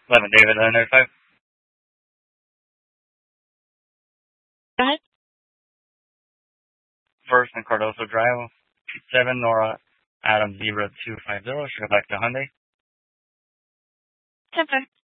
11 David 905. Go ahead. First and Cardoso Drive. 7 Nora Adam Zebra 250. Should go back to Hyundai. 10-5.